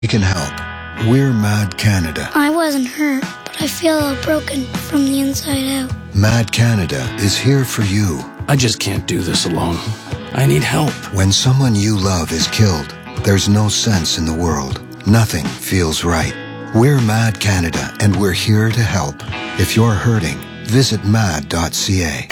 We can help. We're Mad Canada. I wasn't hurt, but I feel all broken from the inside out. Mad Canada is here for you. I just can't do this alone. I need help. When someone you love is killed, there's no sense in the world. Nothing feels right. We're Mad Canada, and we're here to help. If you're hurting, visit mad.ca.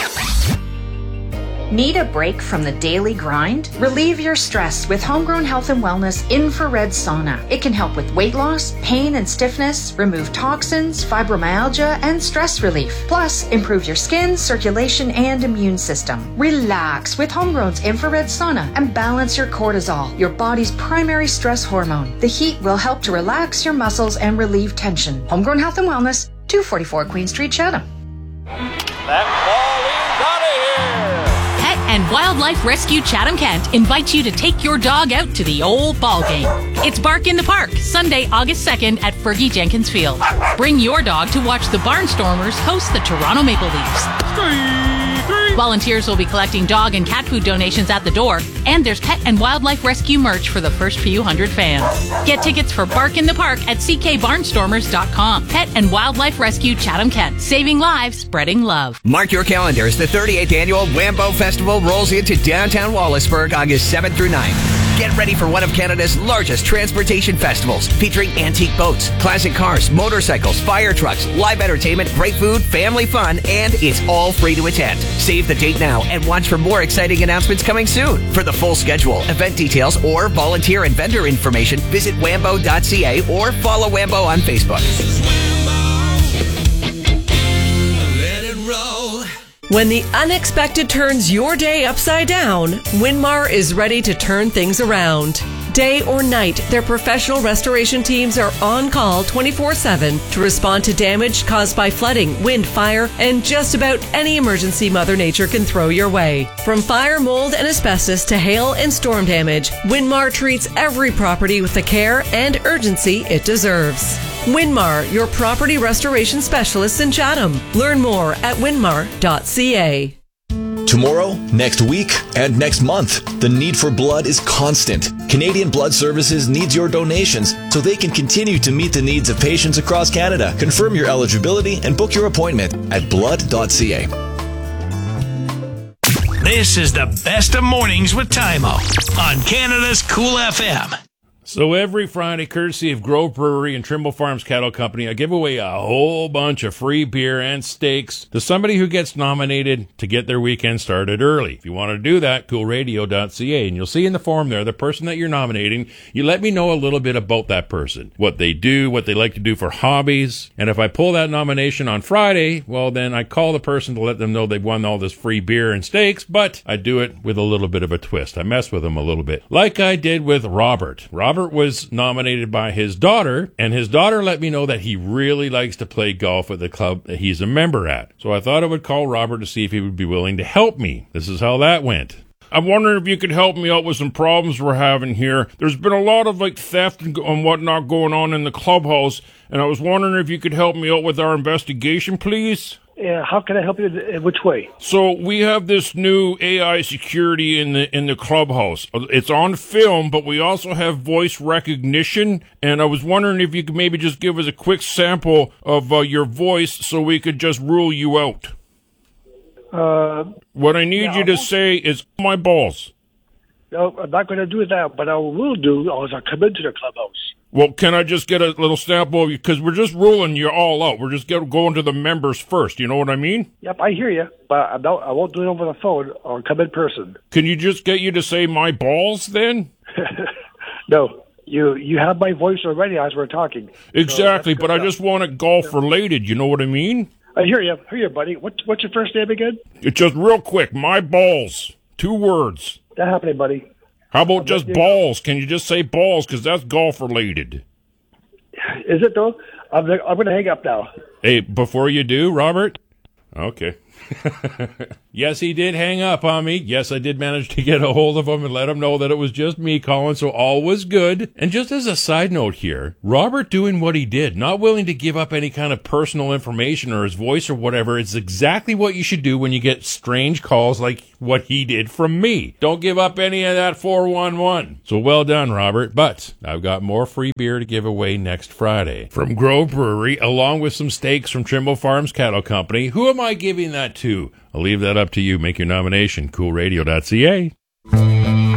Need a break from the daily grind? Relieve your stress with Homegrown Health and Wellness Infrared Sauna. It can help with weight loss, pain and stiffness, remove toxins, fibromyalgia, and stress relief. Plus, improve your skin, circulation, and immune system. Relax with Homegrown's Infrared Sauna and balance your cortisol, your body's primary stress hormone. The heat will help to relax your muscles and relieve tension. Homegrown Health and Wellness, 244 Queen Street, Chatham. That ball is out of here! Pet and Wildlife Rescue Chatham-Kent invites you to take your dog out to the old ball game. It's Bark in the Park, Sunday, August 2nd at Fergie Jenkins Field. Bring your dog to watch the Barnstormers host the Toronto Maple Leafs. Volunteers will be collecting dog and cat food donations at the door, and there's pet and wildlife rescue merch for the first few hundred fans. Get tickets for Bark in the Park at ckbarnstormers.com. Pet and Wildlife Rescue Chatham-Kent. Saving lives, spreading love. Mark your calendars. The 38th Annual Wambo Festival rolls into downtown Wallaceburg August 7th through 9th. Get ready for one of Canada's largest transportation festivals, featuring antique boats, classic cars, motorcycles, fire trucks, live entertainment, great food, family fun, and it's all free to attend. Save the date now and watch for more exciting announcements coming soon. For the full schedule, event details, or volunteer and vendor information, visit wambo.ca or follow Wambo on Facebook. When the unexpected turns your day upside down, Winmar is ready to turn things around. Day or night, their professional restoration teams are on call 24/7 to respond to damage caused by flooding, wind, fire, and just about any emergency Mother Nature can throw your way. From fire, mold, and asbestos to hail and storm damage, Winmar treats every property with the care and urgency it deserves. Winmar, your property restoration specialists in Chatham. Learn more at winmar.ca. Tomorrow, next week, and next month, the need for blood is constant. Canadian Blood Services needs your donations so they can continue to meet the needs of patients across Canada. Confirm your eligibility and book your appointment at blood.ca. This is the best of mornings with Tymo on Canada's Cool FM. So every Friday, courtesy of Grove Brewery and Trimble Farms Cattle Company, I give away a whole bunch of free beer and steaks to somebody who gets nominated to get their weekend started early. If you want to do that, coolradio.ca, and you'll see in the form there, the person that you're nominating, you let me know a little bit about that person, what they do, what they like to do for hobbies, and if I pull that nomination on Friday, well, then I call the person to let them know they've won all this free beer and steaks, but I do it with a little bit of a twist. I mess with them a little bit, like I did with Robert. Robert was nominated by his daughter, and his daughter let me know that he really likes to play golf at the club that he's a member at. So I thought I would call Robert to see if he would be willing to help me. This is how that went. I'm wondering if you could help me out with some problems we're having here. There's been a lot of theft and whatnot going on in the clubhouse, and I was wondering if you could help me out with our investigation, please. Yeah, how can I help you? Which way? So we have this new AI security in the clubhouse. It's on film, but we also have voice recognition. And I was wondering if you could maybe just give us a quick sample of your voice so we could just rule you out. What I need you to say is my balls. No, I'm not going to do that. But I will do is I'll come into the clubhouse. Well, can I just get a little sample of you? Because we're just ruling you all out. We're just going to the members first. You know what I mean? Yep, I hear you. But I won't do it over the phone or come in person. Can you just get you to say my balls then? No, you have my voice already as we're talking. Exactly, but I just want it golf related. You know what I mean? I hear you, buddy. What's your first name again? It's just real quick. My balls. 2 words. That happening, buddy. How about just balls? Can you just say balls? Because that's golf related. Is it though? I'm going to hang up now. Hey, before you do, Robert? Okay. Yes, he did hang up on me. Yes, I did manage to get a hold of him and let him know that it was just me calling, so all was good. And just as a side note here, Robert doing what he did, not willing to give up any kind of personal information or his voice or whatever, it's exactly what you should do when you get strange calls like what he did from me. Don't give up any of that 411. So well done, Robert. But I've got more free beer to give away next Friday from Grove Brewery, along with some steaks from Trimble Farms Cattle Company. Who am I giving that to? I'll leave that up to you. Make your nomination. CoolRadio.ca.